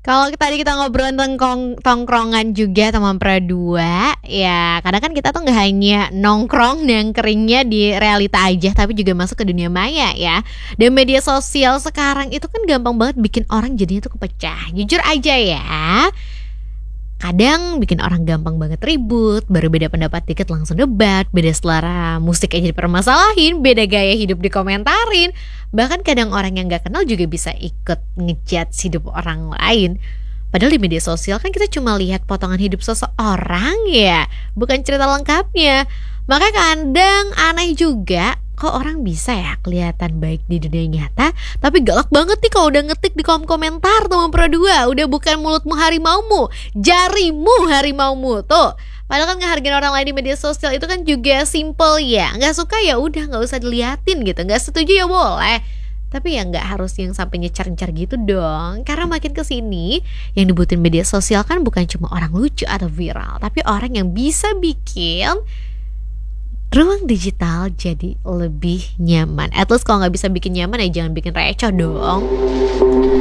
Kalau tadi kita ngobrolin tongkrongan juga teman berdua, ya kadang kan kita tuh nggak hanya nongkrong yang keringnya di realita aja, tapi juga masuk ke dunia maya ya. Dan media sosial sekarang itu kan gampang banget bikin orang jadinya tuh kepecah. Jujur aja ya, kadang bikin orang gampang banget ribut, baru beda pendapat dikit langsung debat, beda selera musik aja dipermasalahin, beda gaya hidup dikomentarin. Bahkan kadang orang yang gak kenal juga bisa ikut ngejudge hidup orang lain. Padahal di media sosial kan kita cuma lihat potongan hidup seseorang ya, bukan cerita lengkapnya. Maka kadang aneh juga, kok orang bisa ya kelihatan baik di dunia nyata, tapi galak banget nih kalau udah ngetik di kolom komentar teman pro dua. Udah bukan mulutmu harimaumu, jarimu harimaumu tuh. Padahal kan ngehargain orang lain di media sosial itu kan juga simple ya. Nggak suka ya udah nggak usah diliatin gitu. Nggak setuju ya boleh. Tapi ya nggak harus yang sampai nyecar-nyecar gitu dong. Karena makin kesini yang dibutuhin media sosial kan bukan cuma orang lucu atau viral, tapi orang yang bisa bikin ruang digital jadi lebih nyaman. At least kalau nggak bisa bikin nyaman ya jangan bikin receh dong.